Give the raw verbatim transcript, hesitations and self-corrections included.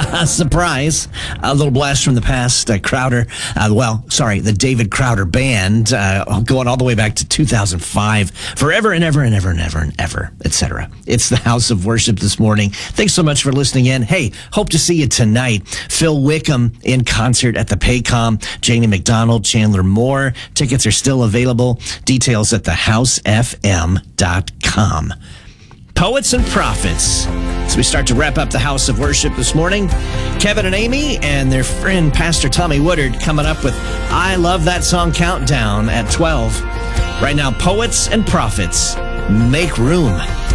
Surprise. A little blast from the past. Uh, Crowder, uh, well, sorry, the David Crowder Band, uh, going all the way back to two thousand five. Forever and ever and ever and ever and ever, et cetera. It's the House of Worship this morning. Thanks so much for listening in. Hey, hope to see you tonight. Phil Wickham in concert at the Paycom. Janie McDonald, Chandler Moore. Tickets are still available. Details at the house f m dot com. Poets and Prophets. As we start to wrap up the House of Worship this morning, Kevin and Amy and their friend Pastor Tommy Woodard coming up with I Love That Song Countdown at twelve. Right now, Poets and Prophets, make room.